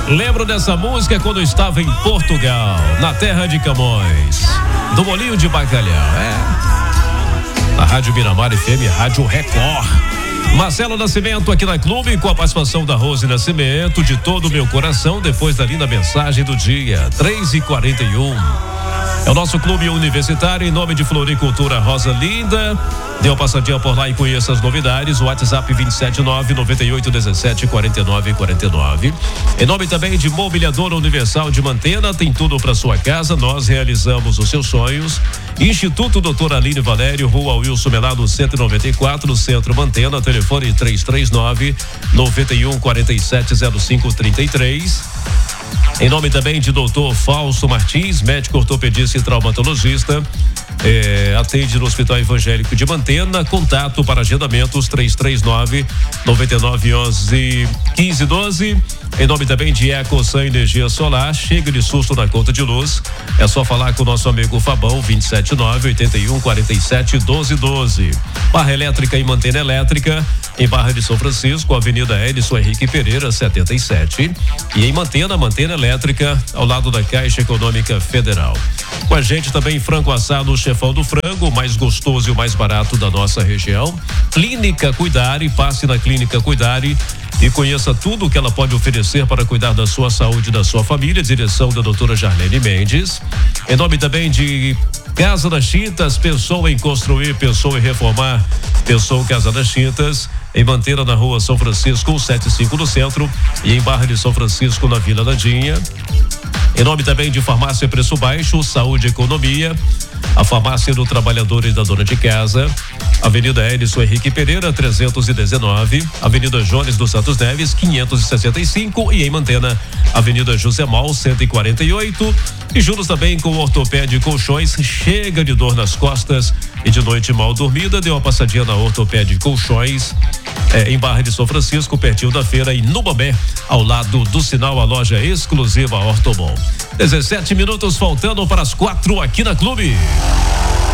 Lembro dessa música quando eu estava em Portugal, na terra de Camões, do Molinho de Bacalhau, na Rádio Miramar FM, Rádio Record. Marcelo Nascimento aqui na Clube, com a participação da Rose Nascimento, de todo o meu coração, depois da linda mensagem do dia, 3h41. É o nosso clube universitário, em nome de Floricultura Rosa Linda. Dê uma passadinha por lá e conheça as novidades. O WhatsApp 279-9817-4949. Em nome também de Mobiliadora Universal de Mantena, tem tudo para sua casa. Nós realizamos os seus sonhos. Instituto Doutor Aline Valério, Rua Wilson Melado 194, Centro Mantena. Telefone 339-91470533. Em nome também de Dr. Fausto Martins, médico ortopedista e traumatologista, atende no Hospital Evangélico de Mantena. Contato para agendamentos 339-9911-1512. Em nome também de Ecosan Energia Solar, chega de susto na conta de luz. É só falar com o nosso amigo Fabão, 279-8147-1212. Barra Elétrica e Mantena Elétrica, em Barra de São Francisco, Avenida Edson Henrique Pereira, 77. E em Mantena Elétrica, ao lado da Caixa Econômica Federal. Com a gente também frango assado, o Chefão do Frango, o mais gostoso e o mais barato da nossa região. Clínica Cuidare, passe na Clínica Cuidare e conheça tudo o que ela pode oferecer para cuidar da sua saúde e da sua família. Direção da doutora Jarlene Mendes. Em nome também de Casa das Tintas, pensou em construir, pensou em reformar, pensou Casa das Tintas, em Mantena, na Rua São Francisco, 175 no centro, e em Barra de São Francisco, na Vila Landinha. Em nome também de Farmácia Preço Baixo, Saúde e Economia, a Farmácia do Trabalhador e da Dona de Casa, Avenida Edson Henrique Pereira, 319, Avenida Jones dos Santos Neves, 565, e em Mantena, Avenida José Mal, 148. E juntos também com o Ortopédia Colchões. Chega de dor nas costas e de noite mal dormida, dê uma passadinha na Ortopédia Colchões, em Barra de São Francisco, pertinho da feira, em Nubamé, ao lado do sinal, a loja exclusiva Ortobon. 17 minutos faltando para as 4 aqui na Clube.